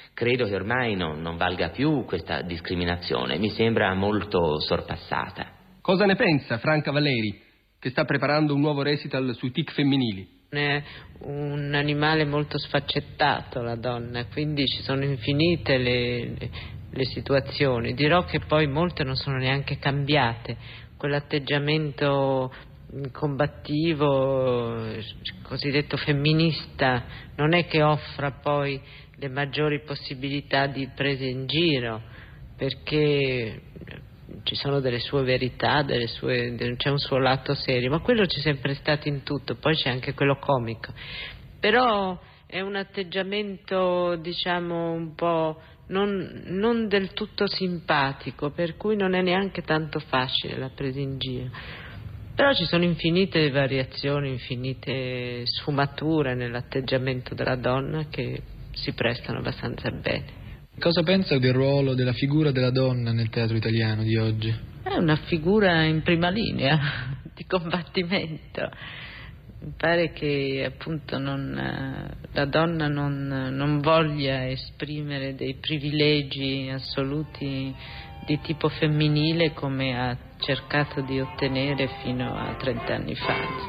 Credo che ormai non valga più questa discriminazione, mi sembra molto sorpassata. Cosa ne pensa Franca Valeri, che sta preparando un nuovo recital sui tic femminili? È un animale molto sfaccettato la donna, quindi ci sono infinite le situazioni. Dirò che poi molte non sono neanche cambiate. Quell'atteggiamento combattivo, cosiddetto femminista, non è che offra poi le maggiori possibilità di presa in giro, perché ci sono delle sue verità, c'è un suo lato serio, ma quello c'è sempre stato in tutto, poi c'è anche quello comico. Però è un atteggiamento, diciamo, un po' non del tutto simpatico, per cui non è neanche tanto facile la presa in giro. Però ci sono infinite variazioni, infinite sfumature nell'atteggiamento della donna che si prestano abbastanza bene. Cosa pensa del ruolo, della figura della donna nel teatro italiano di oggi? È una figura in prima linea di combattimento. Mi pare che appunto la donna non voglia esprimere dei privilegi assoluti di tipo femminile come ha cercato di ottenere fino a 30 anni fa.